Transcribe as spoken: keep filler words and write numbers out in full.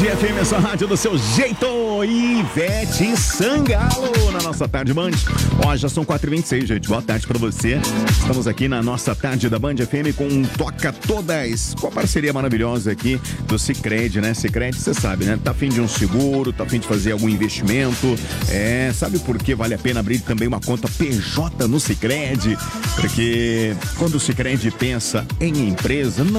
F M, essa rádio do seu jeito. Ivete Sangalo na nossa tarde Band. Ó, já são quatro e vinte e seis, gente. Boa tarde pra você. Estamos aqui na nossa tarde da Band F M com um Toca Todas, com a parceria maravilhosa aqui do Sicredi, né? Sicredi, você sabe, né? Tá afim de um seguro, tá afim de fazer algum investimento. É, sabe por que vale a pena abrir também uma conta P J no Sicredi? Porque quando o Sicredi pensa em empresa, não